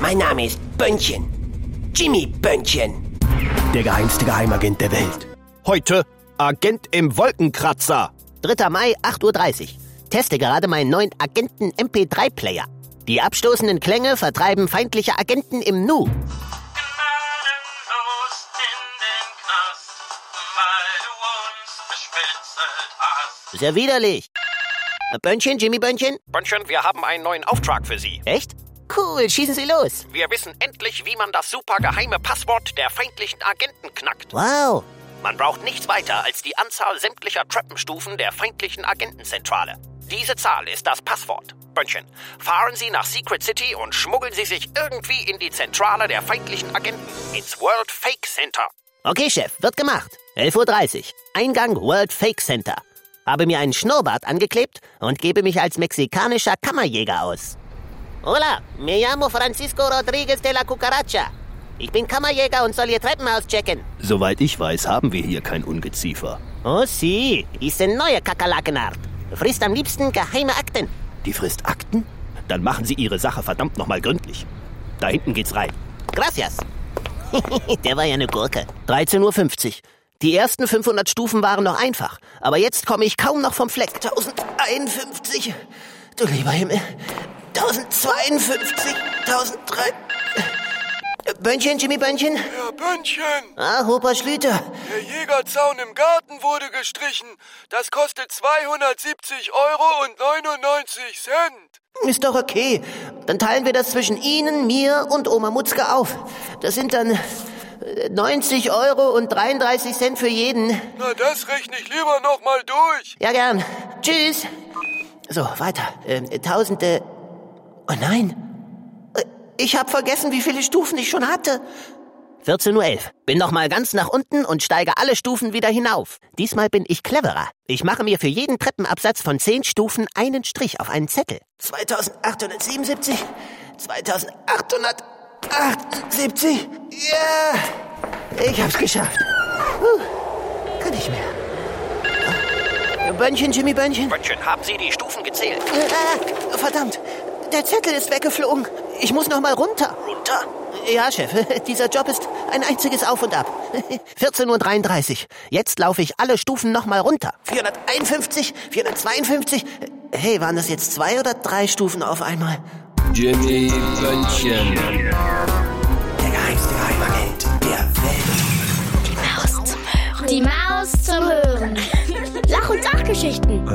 Mein Name ist Bönnchen. Jimmy Bönnchen. Der geheimste Geheimagent der Welt. Heute Agent im Wolkenkratzer. 3. Mai, 8:30 Uhr. Teste gerade meinen neuen Agenten-MP3-Player. Die abstoßenden Klänge vertreiben feindliche Agenten im Nu. Gnadenlos in den Knast, weil du uns bespitzelt hast. Sehr widerlich. Bönnchen, Jimmy Bönnchen? Bönnchen, wir haben einen neuen Auftrag für Sie. Echt? Cool, schießen Sie los. Wir wissen endlich, wie man das super geheime Passwort der feindlichen Agenten knackt. Wow. Man braucht nichts weiter als die Anzahl sämtlicher Treppenstufen der feindlichen Agentenzentrale. Diese Zahl ist das Passwort. Bönnchen, fahren Sie nach Secret City und schmuggeln Sie sich irgendwie in die Zentrale der feindlichen Agenten, ins World Fake Center. Okay, Chef, wird gemacht. 11:30 Uhr. Eingang World Fake Center. Habe mir einen Schnurrbart angeklebt und gebe mich als mexikanischer Kammerjäger aus. Hola, me llamo Francisco Rodriguez de la Cucaracha. Ich bin Kammerjäger und soll Ihr Treppenhaus checken. Soweit ich weiß, haben wir hier kein Ungeziefer. Oh, sí, ist eine neue Kakerlakenart. Frisst am liebsten geheime Akten. Die frisst Akten? Dann machen Sie Ihre Sache verdammt nochmal gründlich. Da hinten geht's rein. Gracias. Der war ja eine Gurke. 13:50 Uhr. Die ersten 500 Stufen waren noch einfach. Aber jetzt komme ich kaum noch vom Fleck. 1051. Du lieber Himmel. 1052. 1003. Bönnchen, Jimmy Bönnchen? Herr Bönnchen, Ah, Hoper Schlüter. der Jägerzaun im Garten wurde gestrichen. Das kostet 270,99 €. Ist doch okay. Dann teilen wir das zwischen Ihnen, mir und Oma Mutzke auf. Das sind dann 90,33 € für jeden. Na, das rechne ich lieber noch mal durch. Ja, gern. Tschüss. So, weiter. 1000... Oh nein. Ich habe vergessen, wie viele Stufen ich schon hatte. 14:11 Uhr. Bin noch mal ganz nach unten und steige alle Stufen wieder hinauf. Diesmal bin ich cleverer. Ich mache mir für jeden Treppenabsatz von 10 Stufen einen Strich auf einen Zettel. 2877. 2878. Ja, ich hab's geschafft. Kann nicht mehr. Bönnchen, Jimmy Bönnchen. Bönnchen, haben Sie die Stufen gezählt? Verdammt, der Zettel ist weggeflogen. Ich muss noch mal runter. Runter? Ja, Chef, dieser Job ist ein einziges Auf und Ab. 14:33 Uhr. Jetzt laufe ich alle Stufen noch mal runter. 451, 452. Hey, waren das jetzt 2 oder 3 Stufen auf einmal? Jimmy Bönnchen. Der geheimste Geheimagent der Welt. Die Maus zum Hören. Lach- und Sachgeschichten.